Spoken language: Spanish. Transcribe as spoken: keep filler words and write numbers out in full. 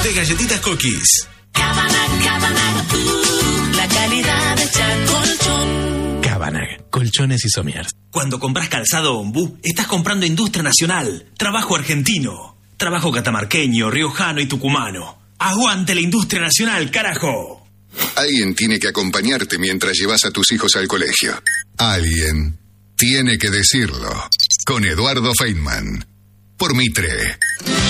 de galletitas Cookies. Cabanag, Cabanag, uh, la calidad hecha colchón. Cabanag, colchones y somiers. Cuando compras calzado Ombú, estás comprando industria nacional, trabajo argentino, trabajo catamarqueño, riojano y tucumano. ¡Aguante la industria nacional, carajo! Alguien tiene que acompañarte mientras llevas a tus hijos al colegio. Alguien tiene que decirlo. Con Eduardo Feynman. Por Mitre.